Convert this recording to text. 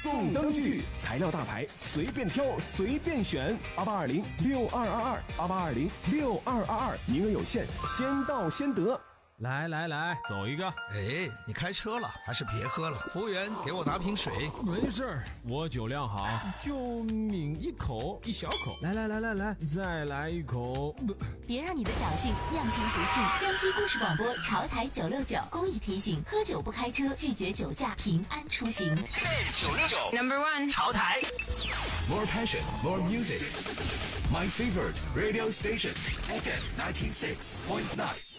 送灯具，材料大牌随便挑随便选，88206222，88206222，名额有限，先到先得。 来，走一个。 哎，你开车了，还是别喝了。服务员，给我拿瓶水。 没事儿，我酒量好，就抿一口，一小口。来，再来一口。 别让你的侥幸酿成不幸。江西故事广播潮台969公益提醒：喝酒不开车，拒绝酒驾，平安出行。 969 No.1 潮台 More passion, more music. My favorite radio station, FM 96.9.